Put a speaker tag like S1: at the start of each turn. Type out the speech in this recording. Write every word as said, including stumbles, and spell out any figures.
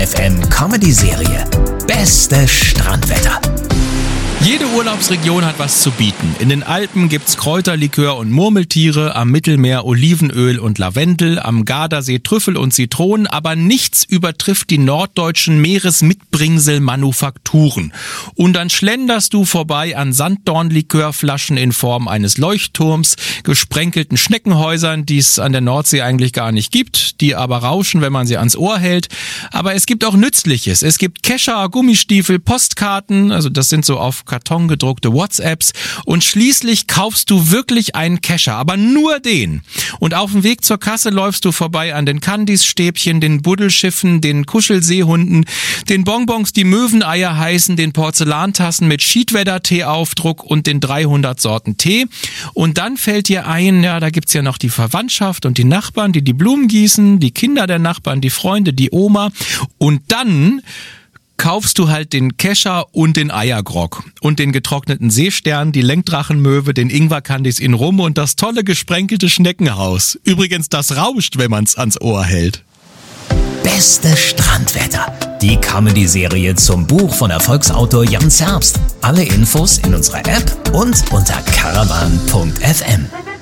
S1: F M Comedy-Serie Beste Strandwetter.
S2: Jede Urlaubsregion hat was zu bieten. In den Alpen gibt's Kräuterlikör und Murmeltiere, am Mittelmeer Olivenöl und Lavendel, am Gardasee Trüffel und Zitronen, aber nichts übertrifft die norddeutschen Meeresmitbringsel-Manufakturen. Und dann schlenderst du vorbei an Sanddornlikörflaschen in Form eines Leuchtturms, gesprenkelten Schneckenhäusern, die es an der Nordsee eigentlich gar nicht gibt, die aber rauschen, wenn man sie ans Ohr hält. Aber es gibt auch Nützliches. Es gibt Kescher, Gummistiefel, Postkarten, also das sind so auf Karton gedruckte WhatsApps, und schließlich kaufst du wirklich einen Kescher, aber nur den. Und auf dem Weg zur Kasse läufst du vorbei an den Candice-Stäbchen, den Buddelschiffen, den Kuschelseehunden, den Bonbons, die Möweneier heißen, den Porzellantassen mit Schiedwetter-Tee-Aufdruck und den dreihundert Sorten Tee. Und dann fällt dir ein, ja, da gibt's ja noch die Verwandtschaft und die Nachbarn, die die Blumen gießen, die Kinder der Nachbarn, die Freunde, die Oma. Und dann kaufst du halt den Kescher und den Eiergrog und den getrockneten Seestern, die Lenkdrachenmöwe, den Ingwerkandis in Rum und das tolle gesprenkelte Schneckenhaus. Übrigens, das rauscht, wenn man's ans Ohr hält.
S1: Beste Strandwetter. Die Comedy-Serie zum Buch von Erfolgsautor Jan Zerbst. Alle Infos in unserer App und unter caravan punkt f m.